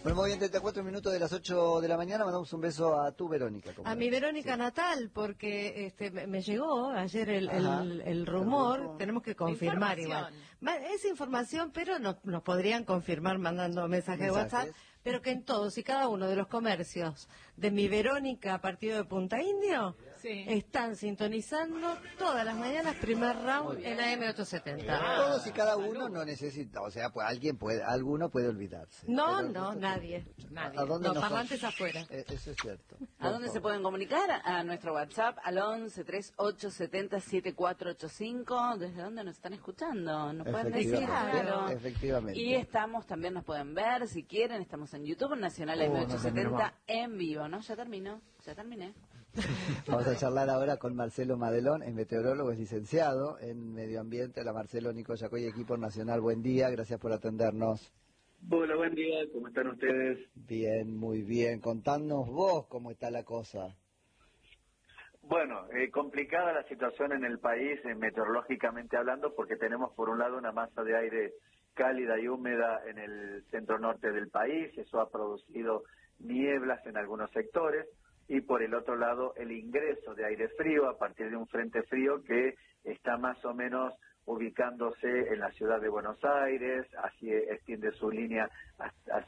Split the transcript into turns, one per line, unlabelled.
Bueno, muy bien, 34 minutos de las 8 de la mañana, mandamos un beso a tu Verónica.
A mi Verónica
sí.
natal, porque me llegó ayer el rumor, tenemos que confirmar igual. Es información, pero nos podrían confirmar mandando mensajes de WhatsApp, pero que en todos y cada uno de los comercios de mi Verónica, partido de Punta Indio, están sintonizando todas las mañanas primer round en AM870.
Todos y cada uno no necesita, o sea, pues alguno puede olvidarse.
No, nadie.
¿A dónde
los parlantes afuera.
Eso es cierto.
¿A dónde se pueden comunicar? A nuestro WhatsApp, al 11 3870 7485. ¿Desde dónde nos están escuchando? Nos pueden decir, claro.
Efectivamente.
Y también nos pueden ver, si quieren, estamos en YouTube, Nacional M870 en vivo, ¿no? Ya terminé.
Vamos a charlar ahora con Marcelo Madelón, es meteorólogo, es licenciado en Medio Ambiente. Hola Marcelo, Nico Yacoy, equipo nacional, buen día, gracias por atendernos.
Hola, buen día, ¿cómo están ustedes?
Bien, muy bien. Contanos vos cómo está la cosa.
Bueno, complicada la situación en el país, meteorológicamente hablando, porque tenemos por un lado una masa de aire cálida y húmeda en el centro norte del país, eso ha producido nieblas en algunos sectores, y por el otro lado el ingreso de aire frío a partir de un frente frío que está más o menos ubicándose en la ciudad de Buenos Aires, así extiende su línea